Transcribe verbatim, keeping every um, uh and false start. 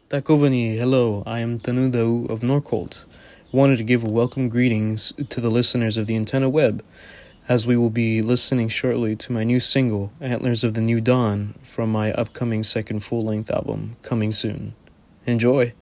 Takovani, hello, I am Tanudau of Norcolt. Wanted to give welcome greetings to the listeners of the Antenna Web, as we will be listening shortly to my new single, Antlers of the New Dawn, from my upcoming second full-length album, coming soon. Enjoy!